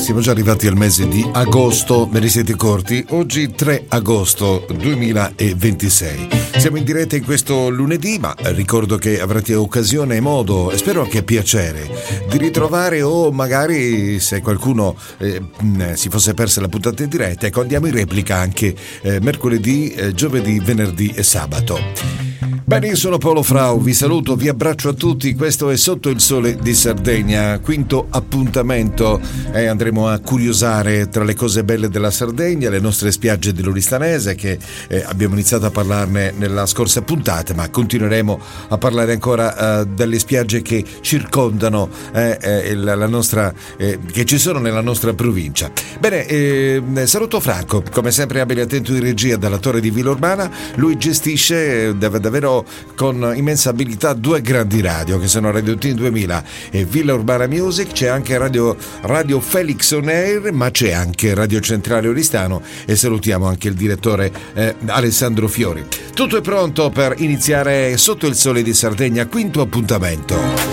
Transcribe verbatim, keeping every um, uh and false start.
Siamo già arrivati al mese di agosto, me ne siete corti? Oggi tre agosto duemilaventisei. Siamo in diretta in questo lunedì, ma ricordo che avrete occasione e modo, e spero anche piacere, di ritrovare, o magari se qualcuno eh, si fosse persa la puntata in diretta, ecco, andiamo in replica anche eh, mercoledì, eh, giovedì, venerdì e sabato. Bene, io sono Paolo Frau, vi saluto, vi abbraccio a tutti, questo è Sotto il Sole di Sardegna, quinto appuntamento, e andremo a curiosare tra le cose belle della Sardegna, le nostre spiagge dell'Oristanese, che eh, abbiamo iniziato a parlarne nella scorsa puntata, ma continueremo a parlare ancora eh, delle spiagge che circondano eh, eh, la, la nostra, eh, che ci sono nella nostra provincia. Bene, eh, saluto Franco, come sempre abile e attento in regia dalla Torre di Villa Urbana, lui gestisce eh, davvero con immensa abilità due grandi radio che sono Radio Team duemila e Villa Urbana Music. C'è anche Radio, radio Felix On Air, ma c'è anche Radio Centrale Oristano, e salutiamo anche il direttore eh, Alessandro Fiori. Tutto è pronto per iniziare Sotto il Sole di Sardegna, quinto appuntamento.